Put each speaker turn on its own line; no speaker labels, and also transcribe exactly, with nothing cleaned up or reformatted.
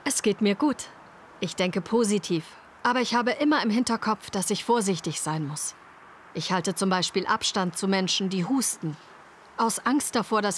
Es geht mir gut. Ich denke positiv. Aber ich habe immer im Hinterkopf, dass ich vorsichtig sein muss. Ich halte zum Beispiel Abstand zu Menschen, die husten. Aus Angst davor, dass